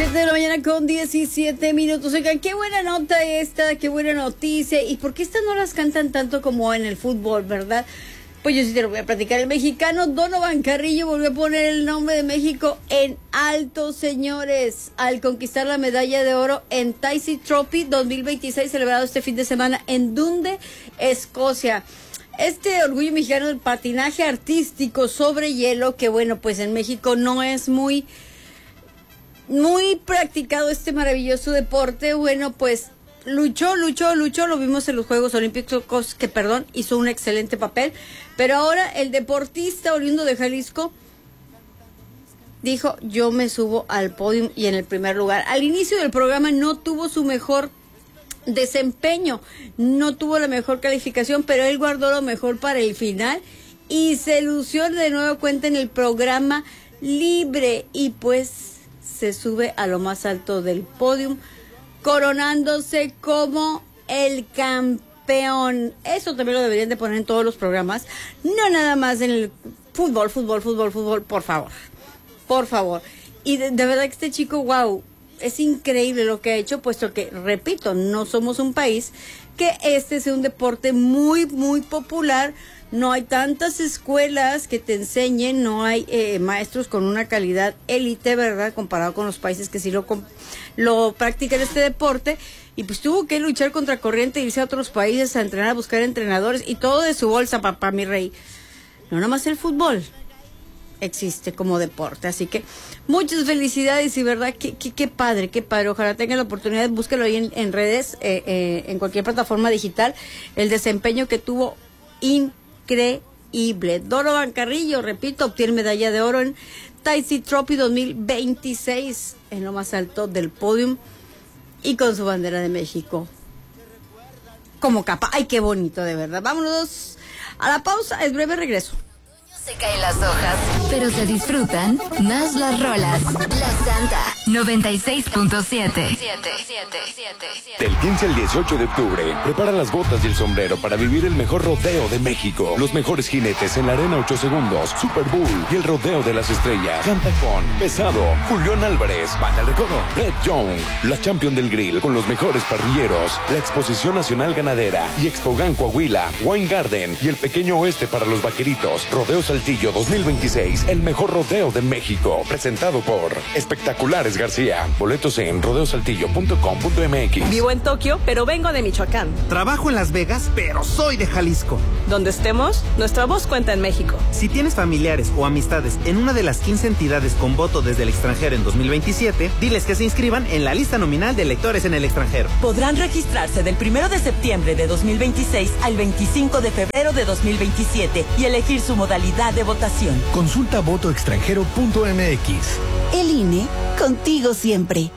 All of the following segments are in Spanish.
7 de la mañana con 17 minutos. Oigan, qué buena nota esta, qué buena noticia. ¿Y por qué estas no las cantan tanto como en el fútbol, verdad? Pues yo sí te lo voy a platicar. El mexicano Donovan Carrillo volvió a poner el nombre de México en alto, señores, al conquistar la medalla de oro en Tyson Trophy 2026, celebrado este fin de semana en Dundee, Escocia. Este orgullo mexicano del patinaje artístico sobre hielo, que bueno, pues en México no es muy practicado este maravilloso deporte. Bueno, pues luchó, lo vimos en los Juegos Olímpicos, que hizo un excelente papel, pero ahora el deportista oriundo de Jalisco dijo: yo me subo al podio y en el primer lugar. Al inicio del programa no tuvo su mejor desempeño, no tuvo la mejor calificación, pero él guardó lo mejor para el final y se lució de nuevo cuenta en el programa libre y pues se sube a lo más alto del podio, coronándose como el campeón. Eso también lo deberían de poner en todos los programas, no nada más en el fútbol, por favor. Y de verdad que este chico, wow, es increíble lo que ha hecho, puesto que, repito, no somos un país que este sea un deporte muy popular. No hay tantas escuelas que te enseñen, no hay maestros con una calidad élite, ¿verdad? Comparado con los países que sí lo practican este deporte. Y pues tuvo que luchar contra corriente, irse a otros países a entrenar, a buscar entrenadores y todo de su bolsa, papá, mi rey. No nomás el fútbol existe como deporte, así que muchas felicidades y verdad qué padre, ojalá tengan la oportunidad, búsquelo ahí en redes, en cualquier plataforma digital, el desempeño que tuvo increíble. Donovan Carrillo, repito, obtiene medalla de oro en Tyson Trophy 2026 en lo más alto del podio y con su bandera de México como capa. Ay, qué bonito, de verdad. Vámonos a la pausa, es breve regreso. Se caen las hojas, pero se disfrutan más las rolas. La Santa 96.7. Del 15 al 18 de octubre, prepara las botas y el sombrero para vivir el mejor rodeo de México. Los mejores jinetes en la arena 8 segundos, Super Bowl y el rodeo de las estrellas. Canta con Pesado, Julián Álvarez, Banda El Recodo, Red Young, la Champion del Grill con los mejores parrilleros, la Exposición Nacional Ganadera y Expogan Coahuila, Wine Garden y el Pequeño Oeste para los vaqueritos. Rodeo Saltillo 2026, el mejor rodeo de México, presentado por Espectaculares García. Boletos en rodeosaltillo.com.mx. Vivo en Tokio, pero vengo de Michoacán. Trabajo en Las Vegas, pero soy de Jalisco. Donde estemos, nuestra voz cuenta en México. Si tienes familiares o amistades en una de las 15 entidades con voto desde el extranjero en 2027, diles que se inscriban en la lista nominal de electores en el extranjero. Podrán registrarse del 1 de septiembre de 2026 al 25 de febrero de 2027 y elegir su modalidad de votación. Consulta votoextranjero.mx. El INE, contigo siempre.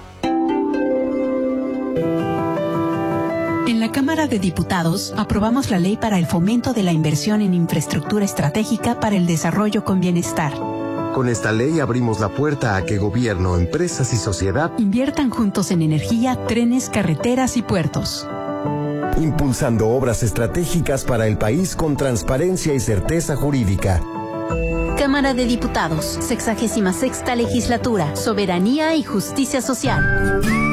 En la Cámara de Diputados aprobamos la ley para el fomento de la inversión en infraestructura estratégica para el desarrollo con bienestar. Con esta ley abrimos la puerta a que gobierno, empresas y sociedad inviertan juntos en energía, trenes, carreteras y puertos. Impulsando obras estratégicas para el país con transparencia y certeza jurídica. Cámara de Diputados, 66ª Legislatura, Soberanía y Justicia Social.